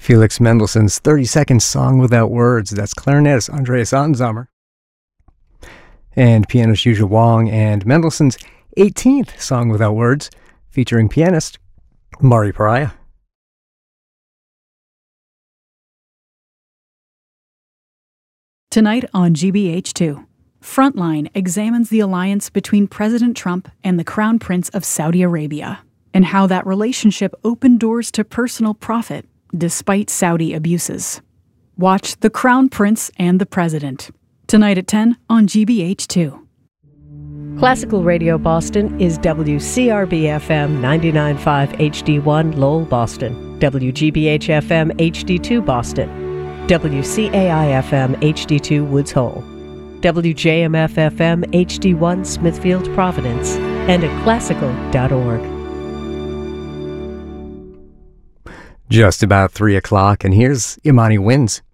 Felix Mendelssohn's 30-second Song Without Words. That's clarinetist Andreas Ottensamer. And pianist Yuzha Wang and Mendelssohn's 18th Song Without Words, featuring pianist Mari Pariah. Tonight on GBH2, Frontline examines the alliance between President Trump and the Crown Prince of Saudi Arabia, and how that relationship opened doors to personal profit despite Saudi abuses. Watch The Crown Prince and the President, tonight at 10 on GBH2. Classical Radio Boston is WCRB-FM 99.5 HD1 Lowell, Boston, WGBH-FM HD2 Boston, WCAI-FM HD2 Woods Hole, WJMF-FM HD1 Smithfield, Providence, and at classical.org. Just about 3 o'clock, and here's Imani Winds.